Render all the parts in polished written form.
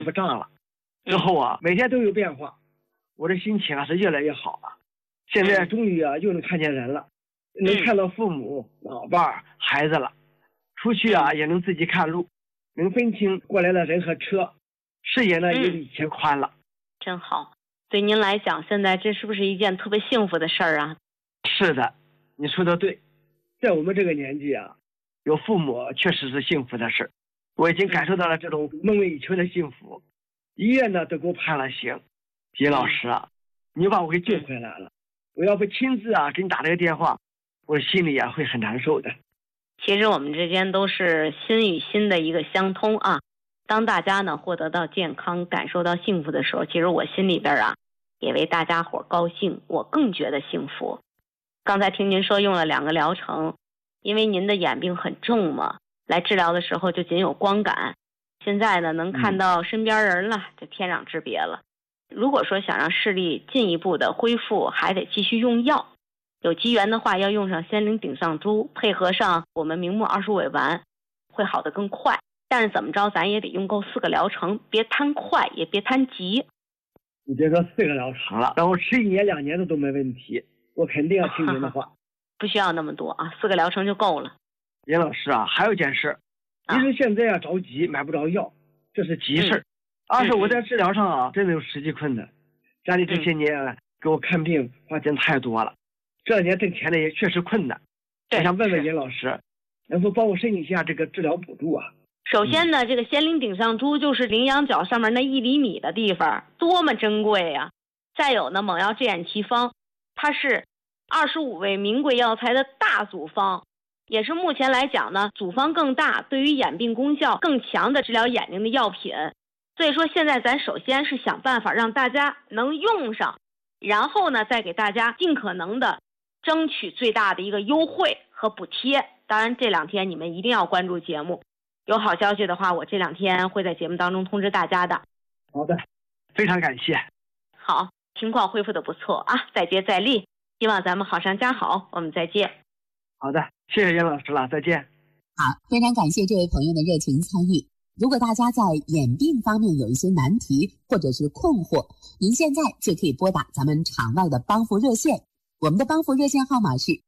不胀了。之后啊，每天都有变化，我的心情啊是越来越好了。现在终于啊又能看见人了，能看到父母、老伴儿、孩子了。出去啊也能自己看路，能分清过来的人和车，视野呢也比以前宽了。 真好。对您来讲，现在这是不是一件特别幸福的事儿啊？ 是的，你说的对。在我们这个年纪啊，有父母确实是幸福的事。我已经感受到了这种梦寐以求的幸福。医院呢都给我判了刑。金老师啊，你把我给救回来了。我要不亲自啊给你打这个电话，我心里啊会很难受的。 其实我们之间都是心与心的一个相通啊。当大家呢获得到健康，感受到幸福的时候，其实我心里边啊也为大家伙高兴，我更觉得幸福。刚才听您说用了2个疗程，因为您的眼病很重嘛，来治疗的时候就仅有光感，现在呢能看到身边人了，这天壤之别了。如果说想让视力进一步的恢复，还得继续用药，有机缘的话要用上仙灵顶上珠，配合上我们明目25尾丸，会好得更快。但是怎么着咱也得用够4个疗程，别贪快也别贪急。 你别说4个疗程了，然后吃1年2年的都没问题，我肯定要听您的话。 不需要那么多啊，4个疗程就够了。 严老师啊，还有件事，一是现在啊着急买不着药，这是急事。2是我在治疗上啊真的有实际困难，家里这些年给我看病花钱太多了，这2年挣钱的也确实困难。我想问问严老师，能否帮我申请一下这个治疗补助啊？ 首先呢，这个仙灵顶上珠就是羚羊角上面那1厘米的地方，多么珍贵呀！再有呢，猛药治眼奇方，它是25味名贵药材的大组方，也是目前来讲呢，组方更大，对于眼病功效更强的治疗眼睛的药品。所以说现在咱首先是想办法让大家能用上，然后呢再给大家尽可能的争取最大的一个优惠和补贴。当然这2天你们一定要关注节目，有好消息的话，我这2天会在节目当中通知大家的。 好的，非常感谢。 好，情况恢复的不错啊，再接再厉，希望咱们好上加好，我们再见。 好的，谢谢严老师了，再见。 好，非常感谢这位朋友的热情参与。如果大家在眼病方面有一些难题或者是困惑，您现在就可以拨打咱们场外的帮扶热线，我们的帮扶热线号码是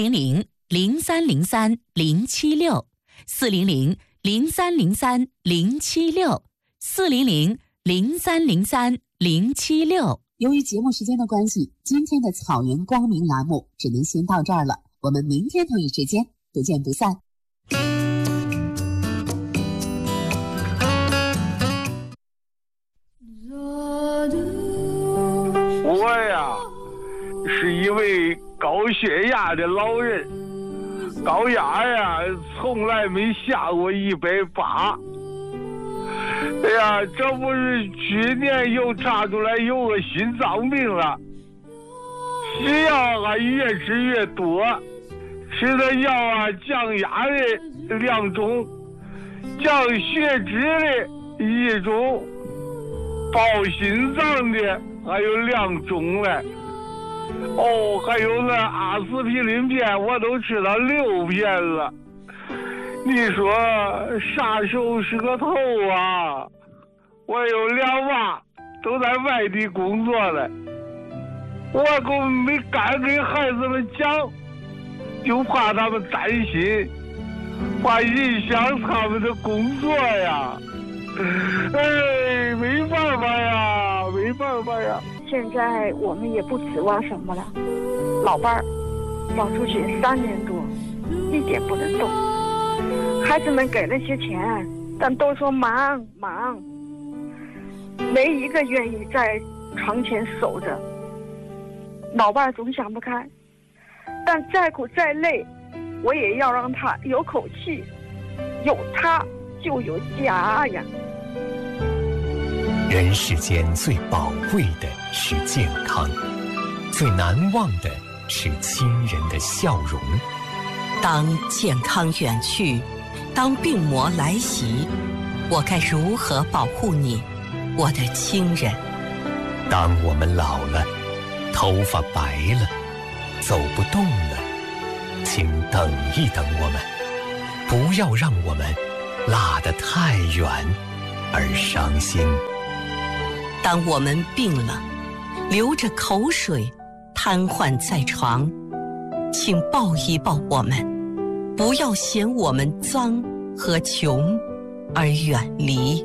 400-303-076，400-0303-076。 由于节目时间的关系，今天的草原光明栏目只能先到这儿了，我们明天同一时间不见不散。 我呀是一位高血压的老人，高压呀从来没下过180。哎呀，这不是去年又查出来有个心脏病了，吃药还越吃越多，吃的药啊降压的2种，降血脂的1种，保心脏的还有2种嘞。哦，还有那阿司匹林片我都吃了6片了。你说啥时候是个头啊？我有2娃都在外地工作了，我可没敢给孩子们讲，就怕他们担心，怕影响他们的工作呀。哎，没办法呀，没办法呀。 现在我们也不指望什么了，老伴儿保出去3年多，一点不能动。孩子们给了些钱，但都说忙，没一个愿意在床前守着。老伴儿总想不开，但再苦再累，我也要让他有口气，有他就有家呀。 人世间最宝贵的是健康，最难忘的是亲人的笑容。 当健康远去，当病魔来袭，我该如何保护你，我的亲人？ 当我们老了，头发白了，走不动了，请等一等我们，不要让我们落得太远。 而伤心。 当我们病了，流着口水，瘫痪在床，请抱一抱我们，不要嫌我们脏和穷而远离。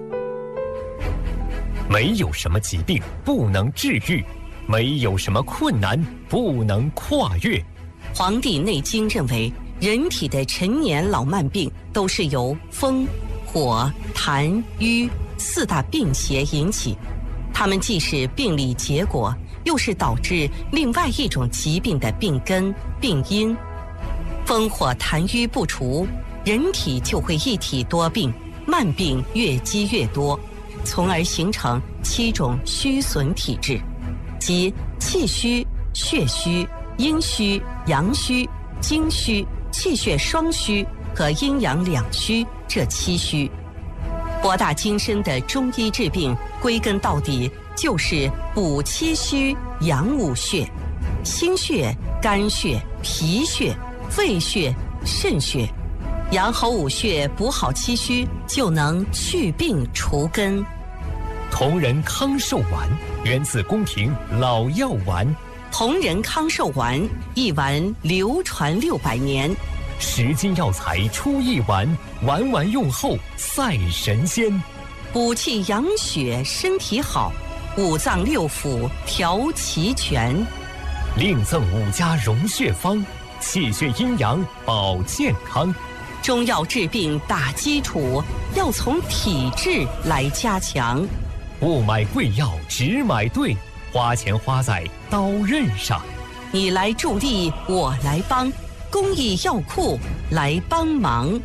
没有什么疾病不能治愈，没有什么困难不能跨越。 《黄帝内经》认为，人体的陈年老慢病都是由风、火、痰、瘀4大病邪引起，它们既是病理结果，又是导致另外一种疾病的病根、病因。风火痰瘀不除，人体就会一体多病，慢病越积越多，从而形成7种虚损体质，即气虚、血虚、阴虚、阳虚、精虚、气血双虚和阴阳两虚这7虚。博大精深的中医治病，归根到底就是补气虚、养5血，心血、肝血、脾血、肺血、肾血，养好5血，补好气虚，就能去病除根。 同仁康寿丸源自宫廷老药丸， 同仁康寿丸一丸流传600年 ，10斤药材出1丸，丸丸用后赛神仙。 补气养血，身体好，5脏6腑调齐全。 另赠5家溶血方，气血阴阳保健康。 中药治病打基础，要从体质来加强。 不买贵药，只买对，花钱花在刀刃上。 你来助力，我来帮，公益药库来帮忙。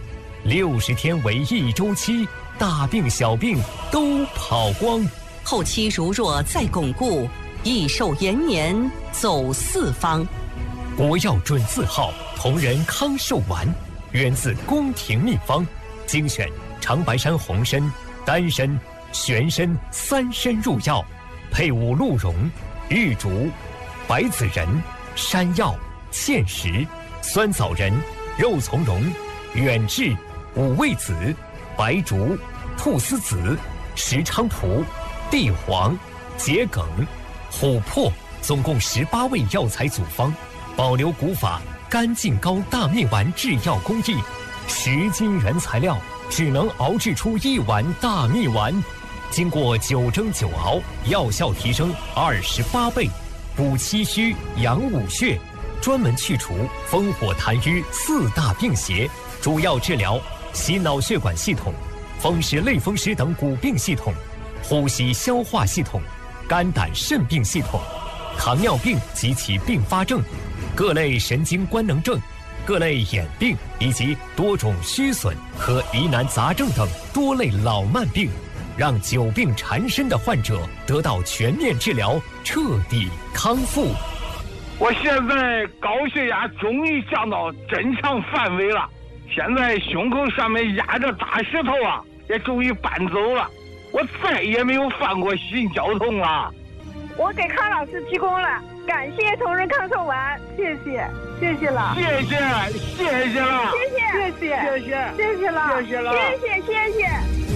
60天为1周期，大病小病都跑光。 后期如若再巩固，益寿延年走4方。 国药准字号同仁康寿丸，源自宫廷秘方，精选长白山红参、丹参、玄参3参入药，配伍鹿茸、玉竹、白子仁、山药、芡实、酸枣仁、肉苁蓉、远志、五味子、白术、菟丝子、石菖蒲、地黄、桔梗、琥珀，总共18味药材组方，保留古法干净膏大蜜丸制药工艺，10斤原材料只能熬制出1丸大蜜丸，经过9蒸9熬，药效提升28倍，补气虚养5血，专门去除风火痰瘀4大病邪，主要治疗心脑血管系统、风湿类风湿等骨病系统、呼吸消化系统、肝胆肾病系统、糖尿病及其并发症、各类神经官能症、各类眼病以及多种虚损和疑难杂症等多类老慢病，让久病缠身的患者得到全面治疗，彻底康复。 我现在高血压终于降到正常范围了，现在胸口上面压着大石头啊，也终于搬走了，我再也没有犯过心绞痛了。 我给康老师提供了，感谢同仁康寿丸，谢谢了， 谢谢了， 谢谢了， 谢谢了， 谢谢。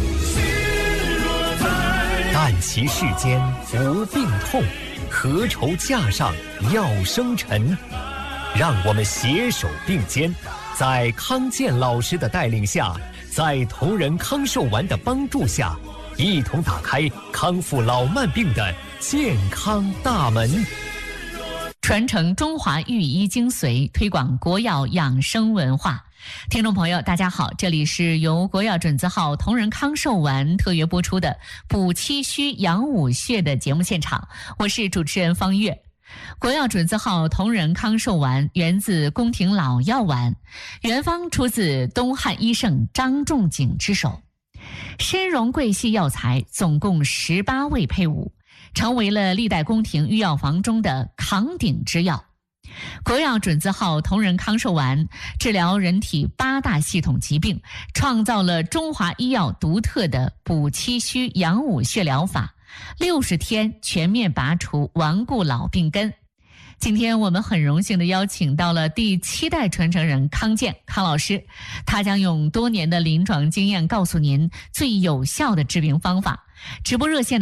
但其世间无病痛，何愁架上药生尘？让我们携手并肩，在康健老师的带领下，在同仁康寿丸的帮助下，一同打开康复老慢病的健康大门， 传承中华御医精髓，推广国药养生文化。听众朋友大家好，这里是由国药准字号同仁康寿丸特约播出的补气虚养5血的节目现场，我是主持人方月。国药准字号同仁康寿丸源自宫廷老药丸，原方出自东汉医圣张仲景之手，参茸桂系药材总共18味配伍，成为了历代宫廷御药房中的扛鼎之药。国药准字号同仁康寿丸治疗人体8大系统疾病，创造了中华医药独特的补气虚养5血疗法，60天全面拔除顽固老病根。 今天我们很荣幸地邀请到了第7代传承人康健康老师，他将用多年的临床经验告诉您最有效的治病方法。直播热线的